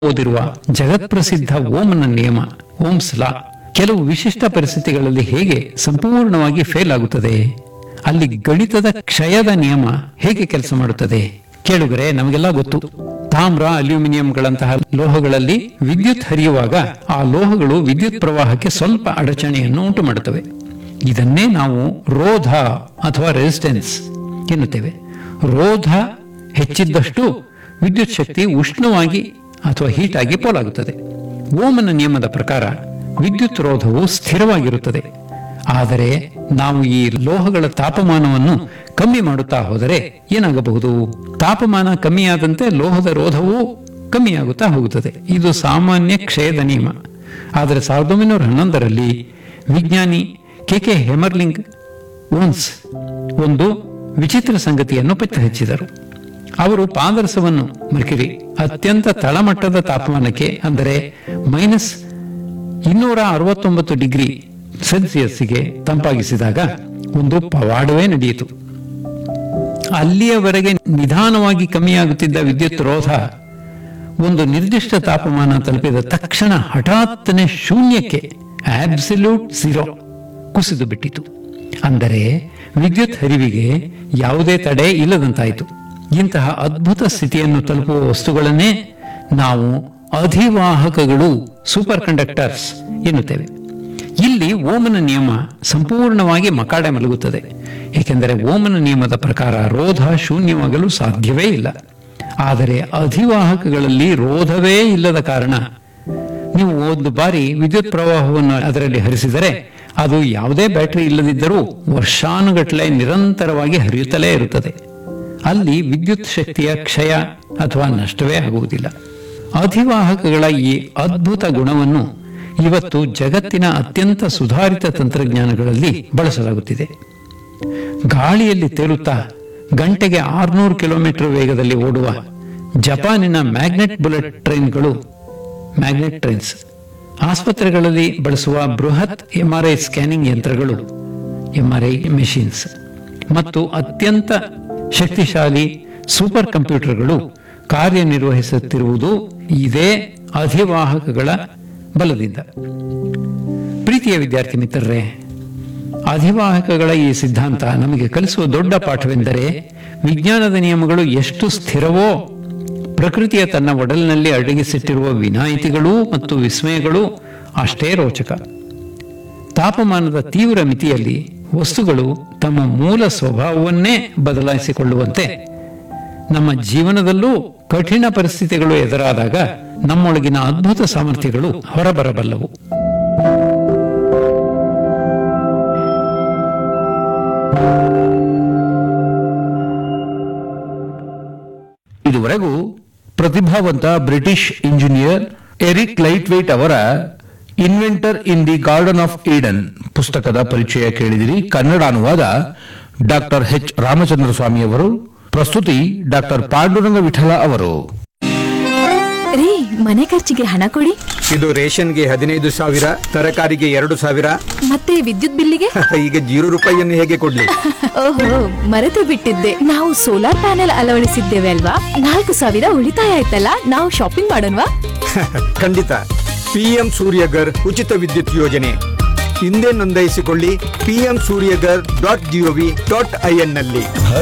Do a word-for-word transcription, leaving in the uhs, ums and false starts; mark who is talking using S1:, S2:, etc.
S1: ಓದಿರುವ ಜಗತ್ಪ್ರಸಿದ್ಧ ಓಮನ ನಿಯಮ Ohm's law ಕೆಲವು ವಿಶಿಷ್ಟ ಪರಿಸ್ಥಿತಿಗಳಲ್ಲಿ ಹೇಗೆ ಸಂಪೂರ್ಣವಾಗಿ ಫೇಲ್ ಆಗುತ್ತದೆ? ಅಲ್ಲಿ ಗಣಿತದ ಕ್ಷಯದ ನಿಯಮ ಹೇಗೆ ಕೆಲಸ ಮಾಡುತ್ತದೆ? ಕೇಳುಗರೆ, ನಮಗೆಲ್ಲ ಗೊತ್ತು, ತಾಮ್ರ, ಅಲ್ಯೂಮಿನಿಯಂಗಳಂತಹ ಲೋಹಗಳಲ್ಲಿ ವಿದ್ಯುತ್ ಹರಿಯುವಾಗ ಆ ಲೋಹಗಳು ವಿದ್ಯುತ್ ಪ್ರವಾಹಕ್ಕೆ ಸ್ವಲ್ಪ ಅಡಚಣೆಯನ್ನು ಉಂಟು ಮಾಡುತ್ತವೆ. ಇದನ್ನೇ ನಾವು ರೋಧ ಅಥವಾ ರೆಸಿಸ್ಟೆನ್ಸ್ ಎನ್ನುತ್ತೇವೆ. ರೋಧ ಹೆಚ್ಚಿದ್ದಷ್ಟು ವಿದ್ಯುತ್ ಶಕ್ತಿ ಉಷ್ಣವಾಗಿ ಅಥವಾ ಹೀಟ್ ಆಗಿ ಪೋಲಾಗುತ್ತದೆ. ಓಮನ ನಿಯಮದ ಪ್ರಕಾರ ವಿದ್ಯುತ್ ರೋಧವು ಸ್ಥಿರವಾಗಿರುತ್ತದೆ. ಆದರೆ ನಾವು ಈ ಲೋಹಗಳ ತಾಪಮಾನವನ್ನು ಕಮ್ಮಿ ಮಾಡುತ್ತಾ ಹೋದರೆ ಏನಾಗಬಹುದು? ತಾಪಮಾನ ಕಮ್ಮಿಯಾದಂತೆ ಲೋಹದ ರೋಧವೂ ಕಮ್ಮಿಯಾಗುತ್ತಾ ಹೋಗುತ್ತದೆ. ಇದು ಸಾಮಾನ್ಯ ಕ್ಷಯದ ನಿಯಮ. ಆದರೆ ಸಾವಿರದ ಒಂಬೈನೂರ ಹನ್ನೊಂದರಲ್ಲಿ ವಿಜ್ಞಾನಿ ಕೆ ಕೆ ಹೆಮರ್ಲಿಂಗ್ ಓನ್ಸ್ ಒಂದು ವಿಚಿತ್ರ ಸಂಗತಿಯನ್ನು ಪತ್ತೆ ಹಚ್ಚಿದರು. ಅವರು ಪಾದರಸವನ್ನು ಮರ್ಕ್ಯುರಿ ಅತ್ಯಂತ ತಳಮಟ್ಟದ ತಾಪಮಾನಕ್ಕೆ, ಅಂದರೆ ಮೈನಸ್ ಇನ್ನೂರ ಅರವತ್ತೊಂಬತ್ತು ಡಿಗ್ರಿ ಸೆಲ್ಸಿಯಸ್ಗೆ ತಂಪಾಗಿಸಿದಾಗ ಒಂದು ಪವಾಡವೇ ನಡೆಯಿತು. ಅಲ್ಲಿಯವರೆಗೆ ನಿಧಾನವಾಗಿ ಕಮ್ಮಿಯಾಗುತ್ತಿದ್ದ ವಿದ್ಯುತ್ ರೋಧ ಒಂದು ನಿರ್ದಿಷ್ಟ ತಾಪಮಾನ ತಲುಪಿದ ತಕ್ಷಣ ಹಠಾತ್ತನೆ ಶೂನ್ಯಕ್ಕೆ, ಆಬ್ಸಲ್ಯೂಟ್ ಝೀರೋ, ಕುಸಿದು ಬಿಟ್ಟಿತು. ಅಂದರೆ ವಿದ್ಯುತ್ ಹರಿವಿಗೆ ಯಾವುದೇ ತಡೆ ಇಲ್ಲದಂತಾಯಿತು. ಇಂತಹ ಅದ್ಭುತ ಸ್ಥಿತಿಯನ್ನು ತಲುಪುವ ವಸ್ತುಗಳನ್ನೇ ನಾವು ಅಧಿವಾಹಕಗಳು, ಸೂಪರ್ ಕಂಡಕ್ಟರ್ಸ್ ಎನ್ನುತ್ತೇವೆ. ಇಲ್ಲಿ ಓಮನ ನಿಯಮ ಸಂಪೂರ್ಣವಾಗಿ ಮಕಾಡೆ ಮಲಗುತ್ತದೆ. ಏಕೆಂದರೆ ಓಮನ ನಿಯಮದ ಪ್ರಕಾರ ರೋಧ ಶೂನ್ಯವಾಗಲು ಸಾಧ್ಯವೇ ಇಲ್ಲ. ಆದರೆ ಅಧಿವಾಹಕಗಳಲ್ಲಿ ರೋಧವೇ ಇಲ್ಲದ ಕಾರಣ ನೀವು ಒಂದು ಬಾರಿ ವಿದ್ಯುತ್ ಪ್ರವಾಹವನ್ನು ಅದರಲ್ಲಿ ಹರಿಸಿದರೆ ಅದು ಯಾವುದೇ ಬ್ಯಾಟರಿ ಇಲ್ಲದಿದ್ದರೂ ವರ್ಷಾನುಗಟ್ಟಲೆ ನಿರಂತರವಾಗಿ ಹರಿಯುತ್ತಲೇ ಇರುತ್ತದೆ. ಅಲ್ಲಿ ವಿದ್ಯುತ್ ಶಕ್ತಿಯ ಕ್ಷಯ ಅಥವಾ ನಷ್ಟವೇ ಆಗುವುದಿಲ್ಲ. ಅಧಿವಾಹಕಗಳ ಈ ಅದ್ಭುತ ಗುಣವನ್ನು ಇವತ್ತು ಜಗತ್ತಿನ ಅತ್ಯಂತ ಸುಧಾರಿತ ತಂತ್ರಜ್ಞಾನಗಳಲ್ಲಿ ಬಳಸಲಾಗುತ್ತಿದೆ. ಗಾಳಿಯಲ್ಲಿ ತೇಲುತ್ತಾ ಗಂಟೆಗೆ ಆರುನೂರು ಕಿಲೋಮೀಟರ್ ವೇಗದಲ್ಲಿ ಓಡುವ ಜಪಾನಿನ ಮ್ಯಾಗ್ನೆಟ್ ಬುಲೆಟ್ ಟ್ರೈನ್ಗಳು, ಮ್ಯಾಗ್ನೆಟ್ ಟ್ರೈನ್ಸ್, ಆಸ್ಪತ್ರೆಗಳಲ್ಲಿ ಬಳಸುವ ಬೃಹತ್ ಎಂಆರ್ಐ ಸ್ಕ್ಯಾನಿಂಗ್ ಯಂತ್ರಗಳು, ಎಂಆರ್ಐ ಮೆಷಿನ್ಸ್, ಮತ್ತು ಅತ್ಯಂತ ಶಕ್ತಿಶಾಲಿ ಸೂಪರ್ ಕಂಪ್ಯೂಟರ್ಗಳು ಕಾರ್ಯನಿರ್ವಹಿಸುತ್ತಿರುವುದು ಇದೇ ಅಧಿವಾಹಕಗಳ ಬಲದಿಂದ. ಪ್ರೀತಿಯ ವಿದ್ಯಾರ್ಥಿ ಮಿತ್ರರೇ, ಅಧಿವಾಹಕಗಳ ಈ ಸಿದ್ಧಾಂತ ನಮಗೆ ಕಲಿಸುವ ದೊಡ್ಡ ಪಾಠವೆಂದರೆ ವಿಜ್ಞಾನದ ನಿಯಮಗಳು ಎಷ್ಟು ಸ್ಥಿರವೋ, ಪ್ರಕೃತಿಯ ತನ್ನ ಒಡಲಿನಲ್ಲಿ ಅಡಗಿಸಿಟ್ಟಿರುವ ವಿನಾಯಿತಿಗಳು ಮತ್ತು ವಿಸ್ಮಯಗಳು ಅಷ್ಟೇ ರೋಚಕ. ತಾಪಮಾನದ ತೀವ್ರ ಮಿತಿಯಲ್ಲಿ ವಸ್ತುಗಳು ತಮ್ಮ ಮೂಲ ಸ್ವಭಾವವನ್ನೇ ಬದಲಾಯಿಸಿಕೊಳ್ಳುವಂತೆ ನಮ್ಮ ಜೀವನದಲ್ಲೂ ಕಠಿಣ ಪರಿಸ್ಥಿತಿಗಳು ಎದುರಾದಾಗ ನಮ್ಮೊಳಗಿನ ಅದ್ಭುತ ಸಾಮರ್ಥ್ಯಗಳು ಹೊರಬರಬಲ್ಲವು.
S2: ಇದುವರೆಗೂ ಪ್ರತಿಭಾವಂತ ಬ್ರಿಟಿಷ್ ಇಂಜಿನಿಯರ್ ಎರಿಕ್ ಲೈಟ್ವೈಟ್ ಅವರ inventor in the garden of Eden ಪುಸ್ತಕದ ಪರಿಚಯ ಕೇಳಿದಿರಿ. ಕನ್ನಡ ಅನುವಾದ ಡಾಕ್ಟರ್ ಎಚ್ ರಾಮಚಂದ್ರ ಸ್ವಾಮಿ ಅವರು. ಪ್ರಸ್ತುತಿ ಡಾಕ್ಟರ್ ಪಾಂಡುರಂಗ ವಿಠಲ ಅವರು.
S3: ರೀ, ಮನೆ ಖರ್ಚಿಗೆ ಹಣ ಕೊಡಿ.
S4: ಇದು ರೇಷನ್ಗೆ ಹದಿನೈದು ಸಾವಿರ, ತರಕಾರಿಗೆ ಎರಡು ಸಾವಿರ,
S3: ಮತ್ತೆ ವಿದ್ಯುತ್ ಬಿಲ್ಲಿಗೆ
S4: ಈಗ ಜೀರೋ ರೂಪಾಯಿಯನ್ನು ಹೇಗೆ ಕೊಡ್ಲಿ?
S3: ಓಹೋ, ಮರೆತು ಬಿಟ್ಟಿದ್ದೆ, ನಾವು ಸೋಲಾರ್ ಪ್ಯಾನೆಲ್ ಅಳವಡಿಸಿದ್ದೇವೆ ಅಲ್ವಾ? ನಾಲ್ಕು ಸಾವಿರ ಉಳಿತಾಯ ಆಯ್ತಲ್ಲ. ನಾವು ಶಾಪಿಂಗ್ ಮಾಡೋಣವಾ?
S4: ಖಂಡಿತ. ಪಿಎಂ ಸೂರ್ಯಗರ್ ಉಚಿತ ವಿದ್ಯುತ್ ಯೋಜನೆ ಹಿಂದೆ ನೋಂದಾಯಿಸಿಕೊಳ್ಳಿ. PM Surya Ghar dot gov dot IN ನಲ್ಲಿ.